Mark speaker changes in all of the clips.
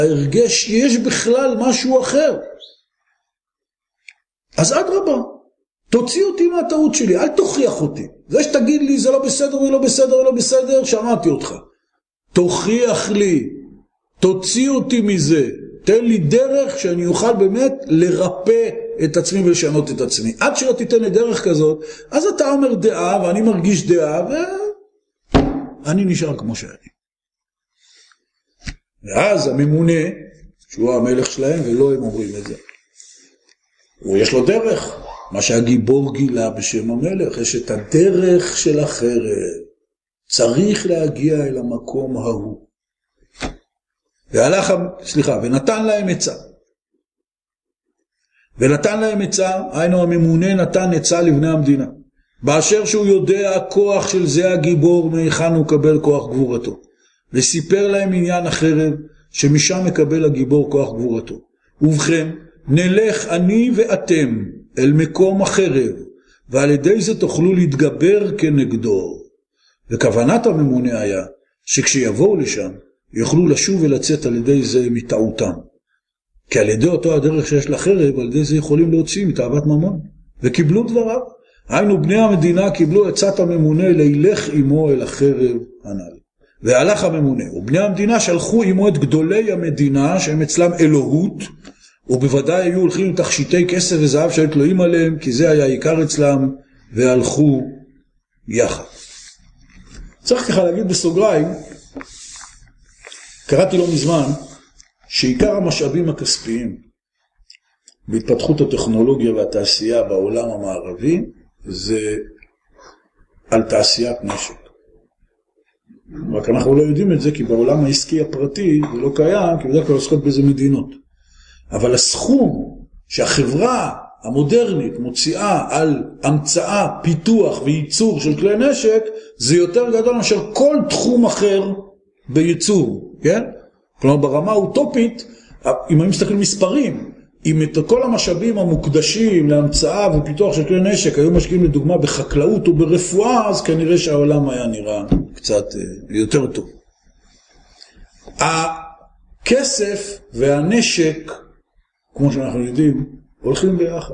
Speaker 1: ההרגש יש בכלל משהו אחר. אז אדרבה, תוציא אותי מהטעות שלי, אל תוכיח אותי. זה שתגיד לי זה לא בסדר ולא בסדר ולא בסדר, שמעתי אותך. תוכיח לי, תוציא אותי מזה, תן לי דרך שאני אוכל באמת לרפא את עצמי ולשנות את עצמי. עד שלא תיתן לי דרך כזאת, אז אתה אומר דעה ואני מרגיש דעה ואני נשאר כמו שאני. ואז הממונה, שהוא המלך שלהם ולא הם אומרים את זה, יש לו דרך, מה שהגיבור גילה בשם המלך, יש את הדרך של החרב, צריך להגיע אל המקום ההוא. ונתן להם עצה. ונתן להם עצה, היינו הממונה נתן עצה לבני המדינה. באשר שהוא יודע הכוח של זה הגיבור, מהיכן הוא קבל כוח גבורתו. וסיפר להם עניין החרב, שמשם מקבל הגיבור כוח גבורתו. ובכן, נלך אני ואתם אל מקום החרב, ועל ידי זה תוכלו להתגבר כנגדו. וכוונת הממונה היה, שכשיבואו לשם, יוכלו לשוב ולצאת על ידי זה מטעותם. כי על ידי אותו הדרך שיש לחרב, על ידי זה יכולים להוציא מתאוות ממון. וקיבלו דבריו. היינו בני המדינה קיבלו עצת הממונה לילך עמו אל החרב הנ"ל. והלך הממונה, ובני המדינה שלחו עמו את גדולי המדינה, שהם אצלם אלוהות, ובוודאי היו הולכים עם תכשיטי כסף וזהב שהיו תלויים עליהם, כי זה היה עיקר אצלם, והלכו יחד. צריך ככה להגיד בסוגריים, קראתי לא מזמן, שעיקר המשאבים הכספיים בהתפתחות הטכנולוגיה והתעשייה בעולם המערבי, זה על תעשיית נשק. רק אנחנו לא יודעים את זה, כי בעולם העסקי הפרטי זה לא קיים, כי בדרך כלל עוסקות באיזה מדינות. אבל הסכום שהחברה המודרנית מוציאה על המצאה, פיתוח וייצור של כלי נשק, זה יותר גדול מאשר כל תחום אחר בייצור, כן? כלומר ברמה האוטופית, אם אני מסתכל מספרים, אם את כל המשאבים המוקדשים להמצאה ופיתוח של כלי נשק היו משקיעים לדוגמה בחקלאות או ברפואה, אז כנראה שהעולם היה נראה קצת יותר טוב. הכסף והנשק, כמו שאנחנו יודעים, הולכים ביחד.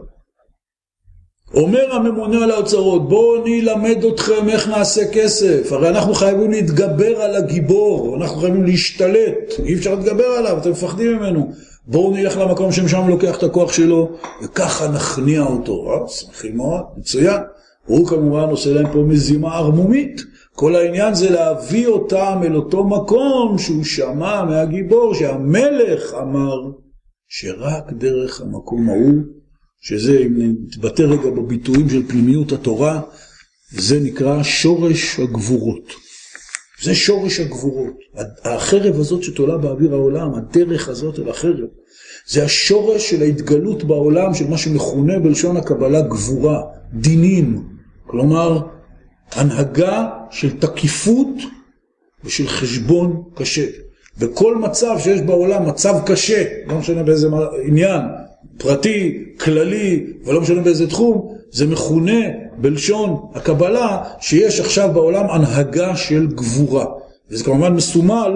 Speaker 1: אומר הממונה על האוצרות, בואו נלמד אתכם איך נעשה כסף. הרי אנחנו חייבים להתגבר על הגיבור, אנחנו חייבים להשתלט, אי אפשר להתגבר עליו, אתם מפחדים ממנו. בואו נלך למקום שמשם לוקח את הכוח שלו, וככה נכניע אותו. שמחים מאוד, מצוין. הוא כמובן עושה להם פה מזימה ערמומית. כל העניין זה להביא אותם אל אותו מקום שהוא שמע מהגיבור, שהמלך אמר שרק דרך המקום ההוא, שזה אם נתבטא רגע בביטויים של פנימיות התורה, זה נקרא שורש הגבורות. זה שורש הגבורות. החרב הזאת שתולה באוויר העולם, הדרך הזאת אל החרב, זה השורש של ההתגלות בעולם של מה שמכונה בלשון הקבלה גבורה, דינים. כלומר, הנהגה של תקיפות ושל חשבון קשה. בכל מצב שיש בעולם מצב קשה, לא משנה באיזה עניין, פרטי, כללי, ולא משנה באיזה תחום, זה מכונה בלשון הקבלה שיש עכשיו בעולם הנהגה של גבורה. וזה כמובן מסומל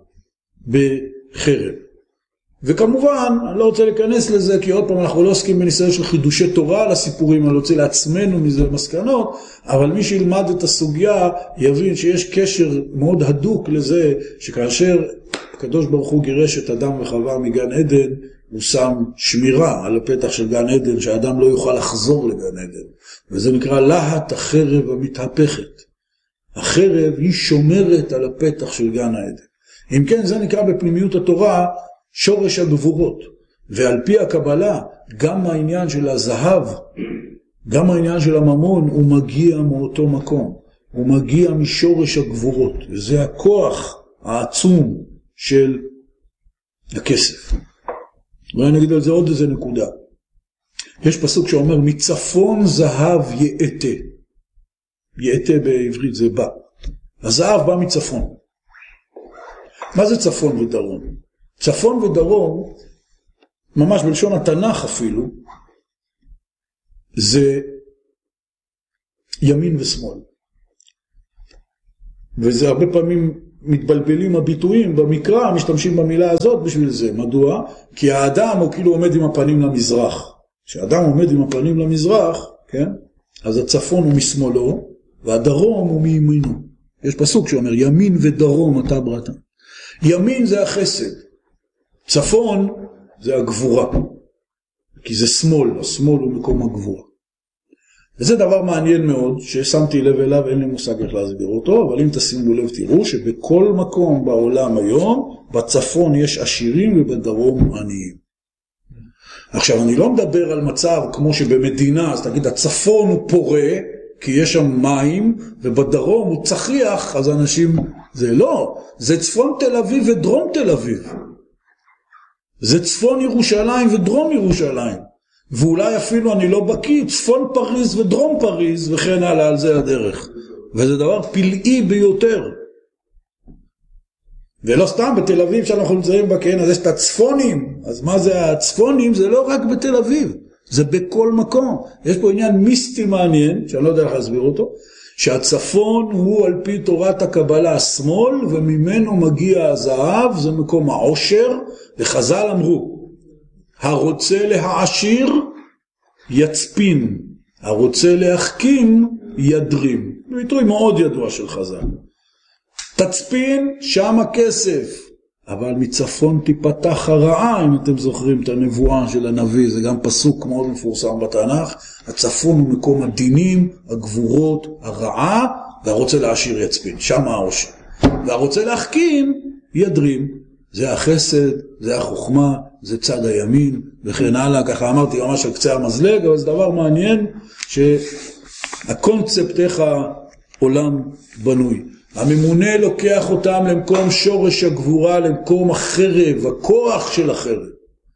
Speaker 1: בחרב. וכמובן, אני לא רוצה להיכנס לזה, כי עוד פעם אנחנו לא עוסקים בניסיון של חידושי תורה על הסיפורים, אני רוצה לעצמנו מזה מסקנות, אבל מי שילמד את הסוגיה יבין שיש קשר מאוד הדוק לזה, שכאשר הקדוש ברוך הוא גירש את אדם וחווה מגן עדן, הוא שם שמירה על הפתח של גן עדן, שהאדם לא יוכל לחזור לגן עדן. וזה נקרא להט החרב המתהפכת. החרב היא שומרת על הפתח של גן העדן. אם כן, זה נקרא בפנימיות התורה שורש הגבורות. ועל פי הקבלה, גם העניין של הזהב, גם העניין של הממון, הוא מגיע מאותו מקום. הוא מגיע משורש הגבורות. וזה הכוח העצום של הכסף. ואני נגיד על זה עוד איזה נקודה. יש פסוק שאומר, מצפון זהב יאתה. יאתה בעברית זה בא. הזהב בא מצפון. מה זה צפון ודרום? צפון ודרום, ממש בלשון התנ"ך אפילו, זה ימין ושמאל. וזה הרבה פעמים מתבלבלים הביטויים, במקרא משתמשים במילה הזאת בשביל זה. מדוע? כי האדם הוא כאילו עומד עם הפנים למזרח. כשאדם עומד עם הפנים למזרח, כן? אז הצפון הוא משמאלו, והדרום הוא מימינו. יש פסוק שאומר, ימין ודרום אתה בראת. ימין זה החסד, צפון זה הגבורה, כי זה שמאל, השמאל הוא מקום הגבורה. וזה דבר מעניין מאוד, ששמתי לב אליו, אין לי מושג איך להסביר אותו, אבל אם תשימו לב תראו שבכל מקום בעולם היום, בצפון יש עשירים ובדרום עניים. עכשיו אני לא מדבר על מצב כמו שבמדינה, אז תגיד הצפון הוא פורה, כי יש שם מים, ובדרום הוא צחיח, אז אנשים, זה לא, זה צפון תל אביב ודרום תל אביב. זה צפון ירושלים ודרום ירושלים. ואולי אפילו אני לא בקיא, צפון פריז ודרום פריז, וכן הלאה, על זה הדרך. וזה דבר פלאי ביותר. ולא סתם בתל אביב שאנחנו נמצאים בה, כן, אז יש את הצפונים. אז מה זה הצפונים? זה לא רק בתל אביב. זה בכל מקום. יש פה עניין מיסטי מעניין, שאני לא יודע איך להסביר אותו, שהצפון הוא על פי תורת הקבלה השמאל, וממנו מגיע הזהב, זה מקום העושר, וחז"ל אמרו, הרוצה להעשיר, יצפין, הרוצה להחכים, ידרים. ביטוי מאוד ידוע של חז"ל. תצפין, שם הכסף. אבל מצפון תיפתח הרעה, אם אתם זוכרים את הנבואה של הנביא, זה גם פסוק מאוד מפורסם בתנ"ך, הצפון הוא מקום הדינים, הגבורות, הרעה, והרוצה להעשיר יצפין, שם העושר. והרוצה להחכים, ידרים, זה החסד, זה החוכמה, זה צד הימין, וכן הלאה, ככה אמרתי ממש על קצה המזלג, אבל זה דבר מעניין, שהקונספט איך העולם בנוי. הממונה לוקח אותם למקום שורש הגבורה, למקום החרב, הכוח של החרב.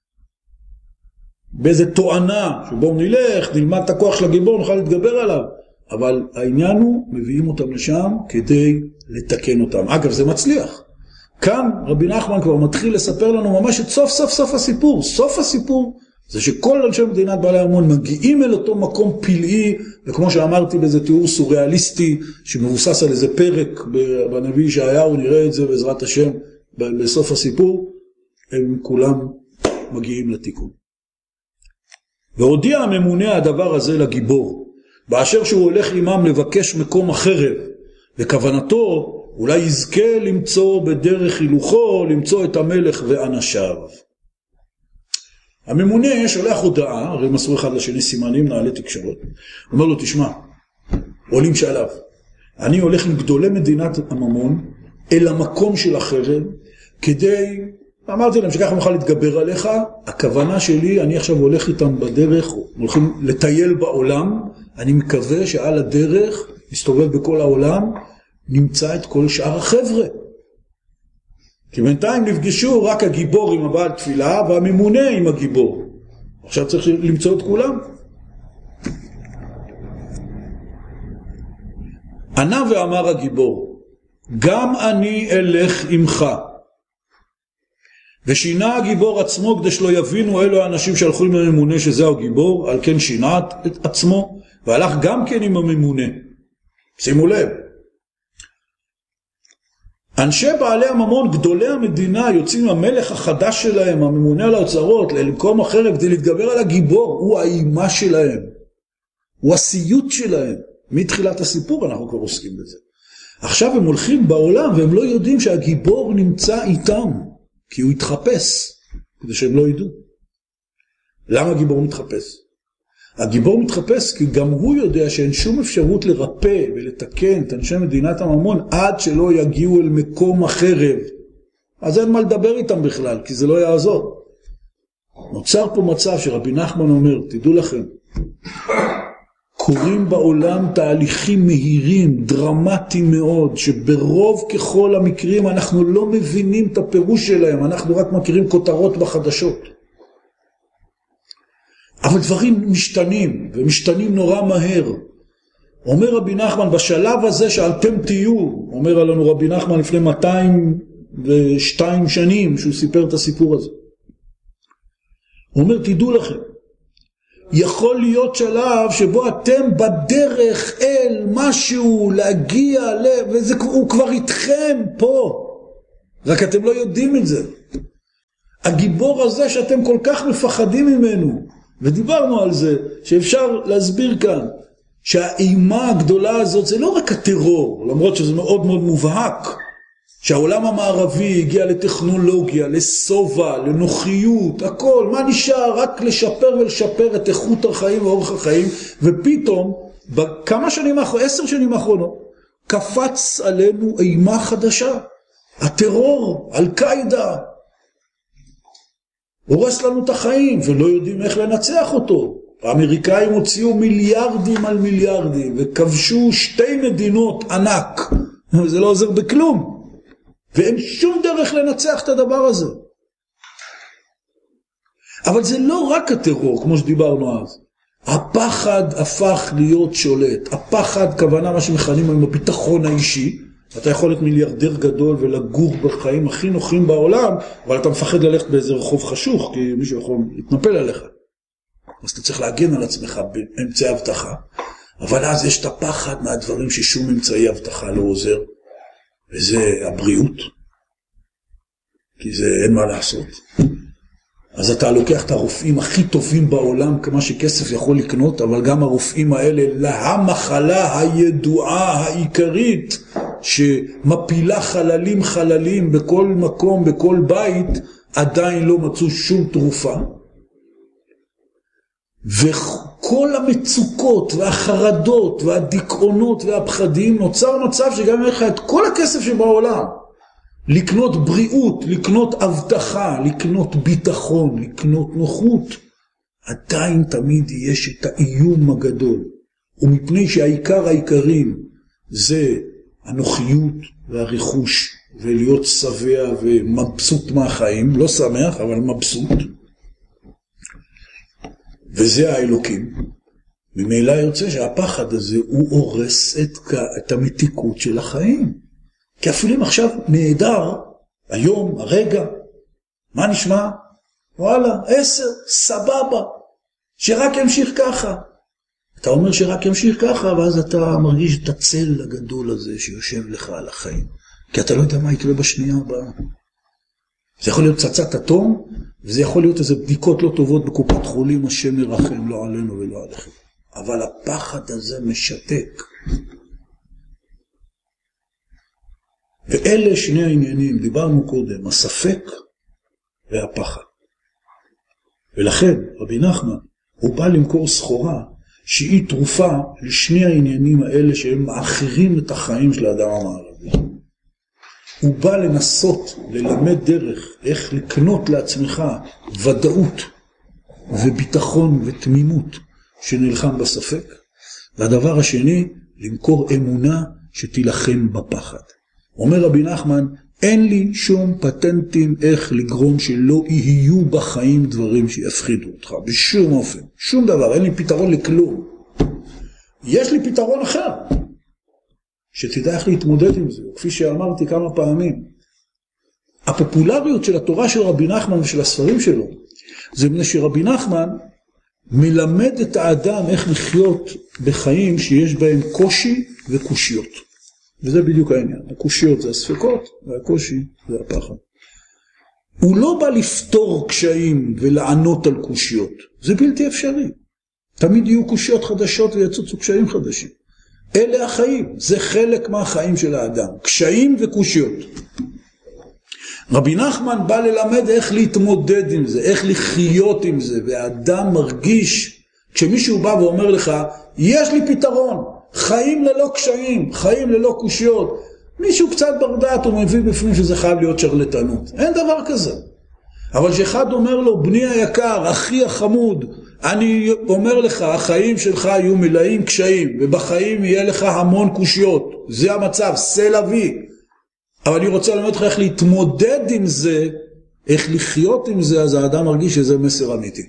Speaker 1: באיזה תואנה, שבו נלך, נלמד את הכוח של הגיבור, נוכל להתגבר עליו. אבל העניין הוא, מביאים אותם לשם כדי לתקן אותם. אגב, זה מצליח. כאן רבי נחמן כבר מתחיל לספר לנו ממש את סוף הסיפור. סוף הסיפור זה שכל אנשי מדינת בעלי המון מגיעים אל אותו מקום פלאי, וכמו שאמרתי באיזה תיאור סוריאליסטי, שמבוסס על איזה פרק בנביא ישעיהו, נראה את זה בעזרת השם בסוף הסיפור, הם כולם מגיעים לתיקון. והודיע הממונה הדבר הזה לגיבור, באשר שהוא הולך עמם לבקש מקום החרב, וכוונתו אולי יזכה למצוא בדרך הילוכו, למצוא את המלך ואנשיו. הממונה שולח הודעה, הרי מסרו אחד לשני סימנים, נעלי תקשורת. אומר לו, תשמע, עולים שעליו, אני הולך עם גדולי מדינת הממון אל המקום של החרב, כדי, אמרתי להם שככה נוכל להתגבר עליך, הכוונה שלי, אני עכשיו הולך איתם בדרך, הולכים לטייל בעולם, אני מקווה שעל הדרך, מסתובב בכל העולם, נמצא את כל שאר החבר'ה. כי בינתיים נפגשו רק הגיבור עם הבעל תפילה, והממונה עם הגיבור. עכשיו צריך למצוא את כולם. ענה ואמר הגיבור, גם אני אלך עמך. ושינה הגיבור עצמו כדי שלא יבינו אלו האנשים שהלכו עם הממונה שזהו הגיבור, על כן שינה את עצמו, והלך גם כן עם הממונה. שימו לב. אנשי בעלי הממון, גדולי המדינה, יוצאים המלך החדש שלהם, הממונה על האוצרות, למקום אחר כדי להתגבר על הגיבור. הוא האימה שלהם, הוא הסיוט שלהם. מתחילת הסיפור אנחנו כבר עוסקים בזה. עכשיו הם הולכים בעולם והם לא יודעים שהגיבור נמצא איתם, כי הוא יתחפש, כדי שהם לא ידעו. למה הגיבור מתחפש? הגיבור מתחפש כי גם הוא יודע שאין שום אפשרות לרפא ולתקן את אנשי מדינת הממון עד שלא יגיעו אל מקום החרב. אז אין מה לדבר איתם בכלל, כי זה לא יעזור. נוצר פה מצב שרבי נחמן אומר, תדעו לכם, קורים בעולם תהליכים מהירים, דרמטיים מאוד, שברוב ככל המקרים אנחנו לא מבינים את הפירוש שלהם, אנחנו רק מכירים כותרות בחדשות. אבל דברים משתנים, ומשתנים נורא מהר. אומר רבי נחמן, בשלב הזה שאתם תהיו, אומר עלינו רבי נחמן לפני 202 שנים, שהוא סיפר את הסיפור הזה. הוא אומר, תדעו לכם, יכול להיות שלב שבו אתם בדרך אל משהו, להגיע הוא כבר איתכם פה, רק אתם לא יודעים את זה. הגיבור הזה שאתם כל כך מפחדים ממנו, ודיברנו על זה, שאפשר להסביר כאן, שהאימה הגדולה הזאת זה לא רק הטרור, למרות שזה מאוד מאוד מובהק, שהעולם המערבי הגיע לטכנולוגיה, לסובה, לנוחיות, הכל, מה נשאר? רק לשפר ולשפר את איכות החיים ואורך החיים, ופתאום, בכמה שנים 10 שנים האחרונות, קפץ עלינו אימה חדשה, הטרור, אל-קאידה, הורס לנו את החיים, ולא יודעים איך לנצח אותו. האמריקאים הוציאו מיליארדים על מיליארדים, וכבשו 2 מדינות ענק, זה לא עוזר בכלום. ואין שום דרך לנצח את הדבר הזה. אבל זה לא רק הטרור, כמו שדיברנו אז. הפחד הפך להיות שולט. הפחד, כוונה מה שמכנים עם הביטחון האישי. אתה יכול להיות מיליארדר גדול ולגור בחיים הכי נוחים בעולם, אבל אתה מפחד ללכת באיזה רחוב חשוך, כי מישהו יכול להתנפל עליך. אז אתה צריך להגן על עצמך באמצעי הבטחה. אבל אז יש את הפחד מהדברים ששום אמצעי הבטחה לא עוזר. וזה הבריאות, כי זה אין מה לעשות. אז אתה לוקח את הרופאים הכי טובים בעולם, כמה שכסף יכול לקנות, אבל גם הרופאים האלה, להמחלה הידועה העיקרית, שמפילה חללים בכל מקום, בכל בית, עדיין לא מצאו שום תרופה. וכל המצוקות והחרדות והדיכאונות והפחדים, נוצר מצב שגם יש לך את כל הכסף שבעולם, לקנות בריאות, לקנות הבטחה, לקנות ביטחון, לקנות נוחות, עדיין תמיד יש את האיום הגדול. ומפני שהעיקר העיקרים זה הנוחיות והריחוש, ולהיות שבע ומבסוט מהחיים, לא שמח אבל מבסוט, וזה האלוקים. ממילא יוצא שהפחד הזה הוא הורס את המתיקות של החיים. כי אפילו אם עכשיו נהדר, היום, הרגע, מה נשמע? וואלה, 10, סבבה, שרק ימשיך ככה. אתה אומר שרק ימשיך ככה, ואז אתה מרגיש את הצל הגדול הזה שיושב לך על החיים. כי אתה לא יודע מה יקרה בשנייה הבאה. זה יכול להיות צצת אטום, וזה יכול להיות איזה בדיקות לא טובות בקופת חולים, השם ירחם, לא עלינו ולא עליכם. אבל הפחד הזה משתק. ואלה שני העניינים, דיברנו קודם, הספק והפחד. ולכן, רבי נחמן, הוא בא למכור סחורה, שהיא תרופה לשני העניינים האלה שהם מאחרים את החיים של האדם המערבי. הוא בא לנסות ללמד דרך איך לקנות לעצמך ודאות וביטחון ותמימות שנלחם בספק. והדבר השני, למכור אמונה שתילחם בפחד. אומר רבי נחמן, אין לי שום פטנטים איך לגרום שלא יהיו בחיים דברים שיפחידו אותך, בשום אופן, שום דבר, אין לי פתרון לכלום. יש לי פתרון אחר, שתדע איך להתמודד עם זה, כפי שאמרתי כמה פעמים. הפופולריות של התורה של רבי נחמן ושל הספרים שלו, זה מפני שרבי נחמן מלמד את האדם איך לחיות בחיים שיש בהם קושי וקושיות. וזה בדיוק העניין. הקושיות זה הספקות, והקושי זה הפחד. הוא לא בא לפתור קשיים ולענות על קושיות. זה בלתי אפשרי. תמיד יהיו קושיות חדשות ויצוצו קשיים חדשים. אלה החיים. זה חלק מהחיים של האדם. קשיים וקושיות. רבי נחמן בא ללמד איך להתמודד עם זה, איך לחיות עם זה. והאדם מרגיש, כשמישהו בא ואומר לך, יש לי פתרון. חיים ללא קשיים, חיים ללא קושיות. מישהו קצת ברדעת הוא מביא בפנים שזה חייב להיות שרלטנות. אין דבר כזה. אבל שאחד אומר לו, בני היקר, אחי החמוד, אני אומר לך, החיים שלך יהיו מלאים קשיים, ובחיים יהיה לך המון קושיות. זה המצב, סלע וי. אבל אני רוצה ללמד לך איך להתמודד עם זה, איך לחיות עם זה, אז האדם מרגיש שזה מסר אמיתי.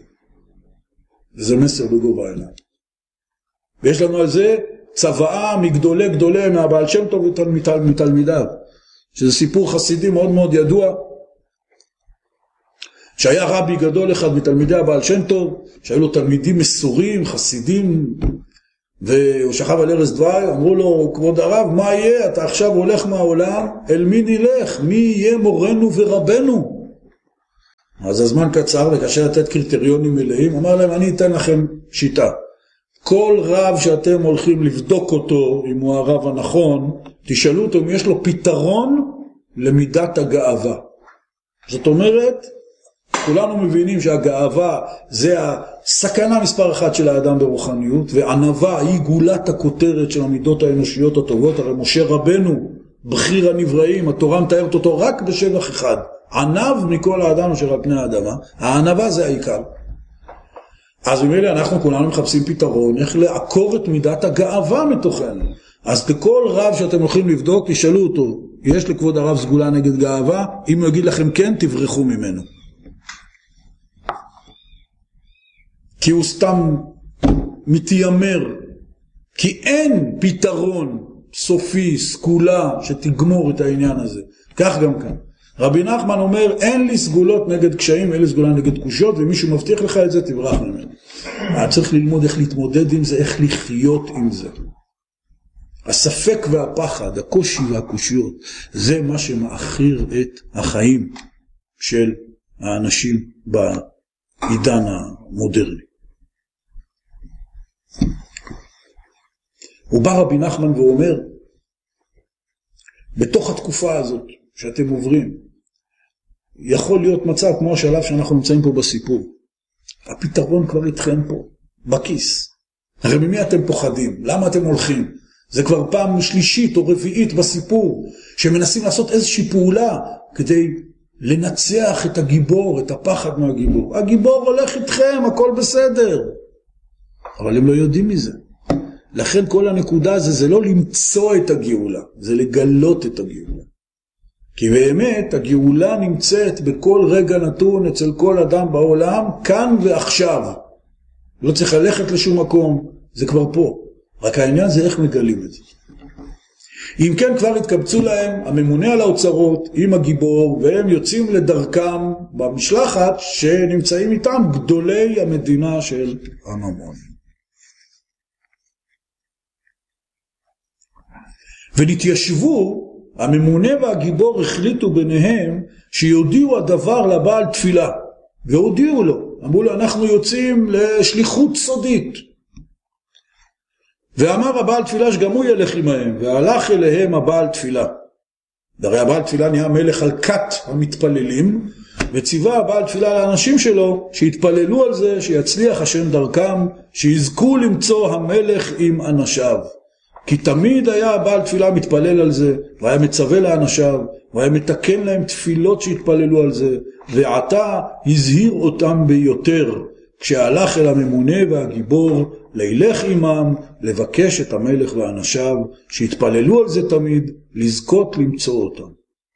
Speaker 1: וזה מסר בגובה העיניים. ויש לנו על זה צוואה מגדולי מהבעל שם טוב מתלמידיו, שזה סיפור חסידי מאוד מאוד ידוע, שהיה רבי גדול אחד מתלמידי הבעל שם טוב, שהיו לו תלמידים מסורים, חסידים, והוא שכב על ערש דווי, אמרו לו, כבוד הרב, מה יהיה? אתה עכשיו הולך מהעולם, אל מי נלך? מי יהיה מורנו ורבנו? אז הזמן קצר וקשה לתת קריטריונים מלאים, אמר להם, אני אתן לכם שיטה. כל רב שאתם הולכים לבדוק אותו, אם הוא הרב הנכון, תשאלו אותו אם יש לו פתרון למידת הגאווה. זאת אומרת, כולנו מבינים שהגאווה זה הסכנה מספר אחת של האדם ברוחניות, וענווה היא גולת הכותרת של המידות האנושיות הטובות. הרי משה רבנו, בחיר הנבראים, התורה מתארת אותו רק בשבח אחד, ענב מכל האדם אשר על פני האדמה. הענווה זה העיקר. אז במילא אנחנו כולנו מחפשים פתרון איך לעקור את מידת הגאווה מתוכנו. אז לכל רב שאתם הולכים לבדוק, תשאלו אותו, יש לכבוד הרב סגולה נגד גאווה? אם הוא יגיד לכם כן, תברחו ממנו. כי הוא סתם מתיימר, כי אין פתרון סופי, סגולה, שתגמור את העניין הזה. כך גם כאן. רבי נחמן אומר, אין לי סגולות נגד קשיים, אין לי סגולה נגד קושיות, ומישהו מבטיח לך את זה, תברח ממנו. צריך ללמוד איך להתמודד עם זה, איך לחיות עם זה. הספק והפחד, הקושי והקושיות, זה מה שמאחיר את החיים של האנשים בעידן המודרני. הוא בא רבי נחמן ואומר, בתוך התקופה הזאת שאתם עוברים, יכול להיות מצב כמו השלב שאנחנו נמצאים פה בסיפור. הפתרון כבר איתכם פה, בכיס. הרי ממי אתם פוחדים? למה אתם הולכים? זה כבר פעם שלישית או רביעית בסיפור, שמנסים לעשות איזושהי פעולה כדי לנצח את הגיבור, את הפחד מהגיבור. הגיבור הולך איתכם, הכל בסדר. אבל הם לא יודעים מזה. לכן כל הנקודה זה לא למצוא את הגאולה, זה לגלות את הגאולה. כי באמת הגאולה נמצאת בכל רגע נתון אצל כל אדם בעולם, כאן ועכשיו. לא צריך ללכת לשום מקום, זה כבר פה. רק העניין זה איך מגלים את זה. אם כן כבר התקבצו להם הממונה על האוצרות עם הגיבור, והם יוצאים לדרכם במשלחת שנמצאים איתם גדולי המדינה של הממון. ונתיישבו, הממונה והגיבור החליטו ביניהם שיודיעו הדבר לבעל תפילה. והודיעו לו, אמרו לו, אנחנו יוצאים לשליחות סודית. ואמר הבעל תפילה שגם הוא ילך עמהם, והלך אליהם הבעל תפילה. הרי הבעל תפילה נהיה מלך על כת המתפללים, וציווה הבעל תפילה לאנשים שלו שיתפללו על זה, שיצליח השם דרכם, שיזכו למצוא המלך עם אנשיו. כי תמיד היה הבעל תפילה מתפלל על זה, והיה מצווה לאנשיו, והיה מתקן להם תפילות שהתפללו על זה, ועתה הזהיר אותם ביותר, כשהלך אל הממונה והגיבור, לילך עמם, לבקש את המלך ואנשיו, שהתפללו על זה תמיד, לזכות למצוא אותם.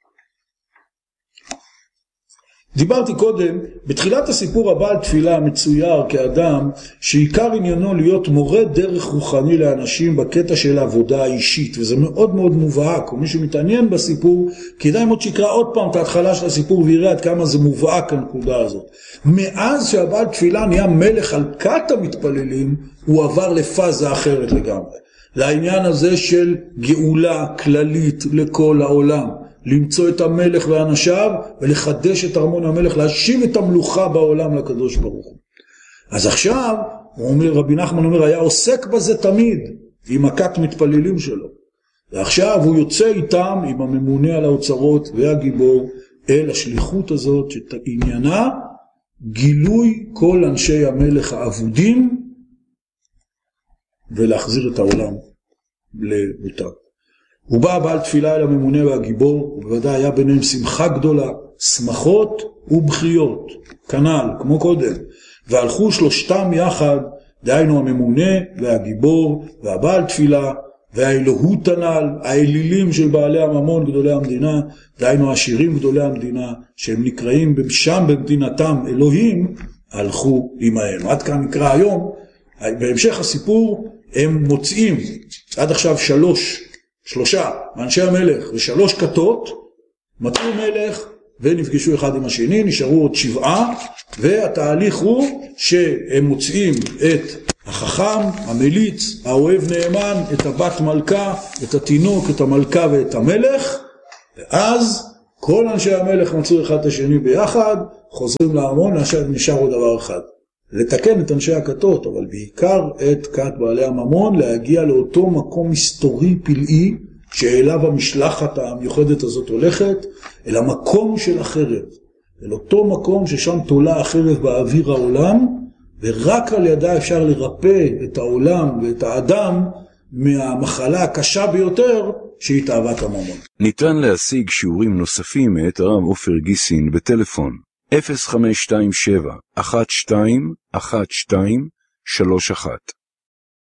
Speaker 1: דיברתי קודם, בתחילת הסיפור הבעל תפילה מצויר כאדם שעיקר עניינו להיות מורה דרך רוחני לאנשים בקטע של העבודה האישית, וזה מאוד מאוד מובהק, ומי שמתעניין בסיפור כדאי מאוד שיקרא עוד פעם את ההתחלה של הסיפור ויראה עד כמה זה מובהק הנקודה הזאת. מאז שהבעל תפילה נהיה מלך על כת המתפללים, הוא עבר לפאזה אחרת לגמרי, לעניין הזה של גאולה כללית לכל העולם, למצוא את המלך ואנשיו ולחדש את ארמון המלך, להשיב את המלוכה בעולם לקדוש ברוך הוא. אז עכשיו, רבי נחמן אומר, היה עוסק בזה תמיד, עם הכת מתפללים שלו. ועכשיו הוא יוצא איתם, עם הממונה על האוצרות והגיבור, אל השליחות הזאת, שעניינה גילוי כל אנשי המלך האבודים, ולהחזיר את העולם למוטב. הוא בא בעל תפילה אל הממונה והגיבור, ובוודאי היה ביניהם שמחה גדולה, שמחות ובחיות, כנ"ל, כמו קודם. והלכו שלושתם יחד, דהיינו הממונה והגיבור והבעל תפילה, והאלוהות הנ"ל, האלילים של בעלי הממון גדולי המדינה, דהיינו העשירים גדולי המדינה, שהם נקראים שם במדינתם אלוהים, הלכו עמהם. עד כאן נקרא היום, בהמשך הסיפור הם מוצאים עד עכשיו שלושה מאנשי המלך ושלוש כתות, מצאו מלך ונפגשו אחד עם השני, נשארו עוד 7, והתהליך הוא שהם מוצאים את החכם, המליץ, האוהב נאמן, את הבת מלכה, את התינוק, את המלכה ואת המלך, ואז כל אנשי המלך מצאו אחד את השני ביחד, חוזרים לארמון, נשאר עוד דבר אחד. לתקן את אנשי הכתות, אבל בעיקר את כת בעלי הממון, להגיע לאותו מקום היסטורי פלאי, שאליו המשלחת המיוחדת הזאת הולכת, אל המקום של החרב, אל אותו מקום ששם תולה החרב באוויר העולם, ורק על ידה אפשר לרפא את העולם ואת האדם מהמחלה הקשה ביותר שהיא תאוות הממון.
Speaker 2: ניתן להשיג שיעורים נוספים מאת הרב עופר גיסין בטלפון 0527 12 12 31